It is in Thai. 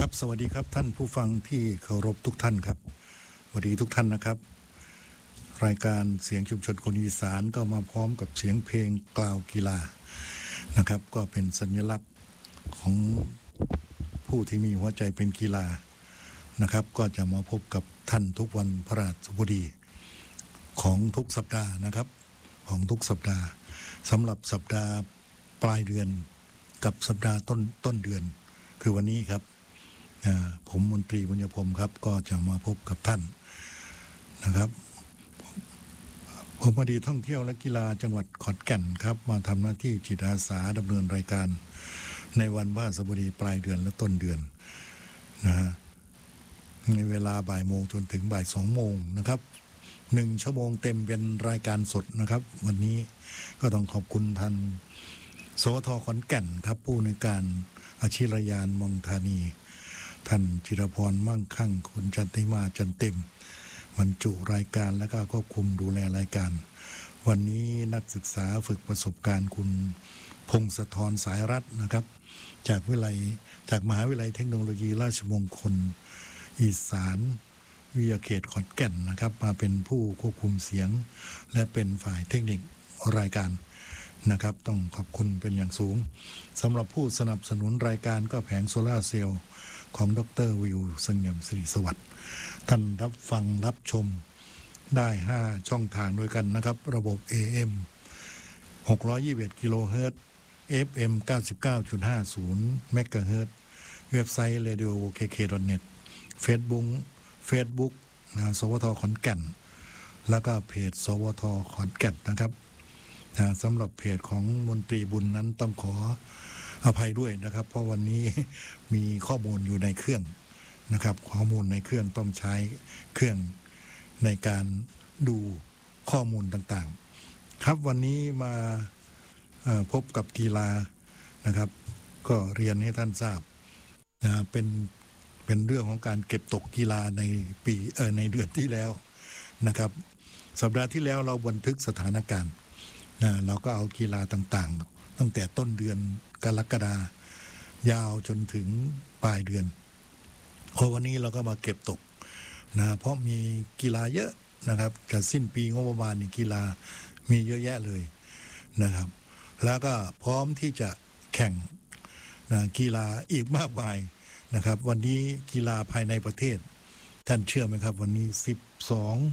ครับสวัสดีครับท่านผู้ฟังที่เคารพทุกท่านครับสวัสดีทุกท่านนะครับรายการเสียงชุมชนคนอีสานก็มาพร้อมกับเสียงเพลงกล่าวกีฬานะครับก็เป็นสัญลักษณ์ของผู้ที่มีหัวใจเป็นกีฬานะครับก็จะมาพบกับท่านทุกวันพฤหัสบดีของทุกสัปดาห์นะครับของทุกสัปดาห์สำหรับสัปดาห์ปลายเดือนกับสัปดาห์ต้นเดือนคือวันนี้ครับผมมนตรีบุญญพรมครับก็จะมาพบกับท่านนะครับผมอดีตท่องเที่ยวและกีฬาจังหวัดขอนแก่นครับมาทำหน้าที่จิตอาสาดำเนินรายการในวันพฤหัสบดีปลายเดือนและต้นเดือนนะฮะในเวลาบ่ายโมงจนถึงบ่าย2 โมงนะครับ1 ชั่วโมงเต็มเป็นรายการสดนะครับวันนี้ก็ต้องขอบคุณท่านสวทขอนแก่นครับผู้ในการอาชิรยานมองธานีท่านจิรพรมั่งคั่งคุณจันติมาจันเต็มบรรจุรายการและก็ควบคุมดูแลรายการวันนี้นักศึกษาฝึกประสบการณ์คุณพงศธรสายรัตน์นะครับจากมหาวิทยาลัยเทคโนโลยีราชมงคลอีสานวิทยาเขตขอนแก่นนะครับมาเป็นผู้ควบคุมเสียงและเป็นฝ่ายเทคนิครายการนะครับต้องขอบคุณเป็นอย่างสูงสำหรับผู้สนับสนุนรายการก็แผงโซล่าเซลล์ของดร.วิวเสงี่ยมสิริสวัสดิ์ท่านรับฟังรับชมได้5 ช่องทางด้วยกันนะครับระบบ AM 621 กิโลเฮิรตซ์ FM 99.50 เมกะเฮิรตซ์เว็บไซต์ radio.kk.net Facebook สวทขอนแก่นแล้วก็เพจสวทขอนแก่นนะครับสำหรับเพจของมนตรีบุญนั้นต้องขออภัยด้วยนะครับเพราะวันนี้มีข้อมูลอยู่ในเครื่องนะครับข้อมูลในเครื่องต้องใช้เครื่องในการดูข้อมูลต่างๆครับวันนี้มาพบกับกีฬานะครับก็เรียนให้ท่านทราบเป็นเรื่องของการเก็บตกกีฬาในในเดือนที่แล้วนะครับสัปดาห์ที่แล้วเราบันทึกสถานการณ์เราก็เอากีฬาต่างๆตั้งแต่ต้นเดือนกรกฎายาวจนถึงปลายเดือนวันนี้เราก็มาเก็บตกเพราะมีกีฬาเยอะนะครับจะสิ้นปีงบประมาณนี่กีฬามีเยอะแยะเลยนะครับแล้วก็พร้อมที่จะแข่งกีฬาอีกมากมายนะครับวันนี้กีฬาภายในประเทศท่านเชื่อไหมครับวันนี้12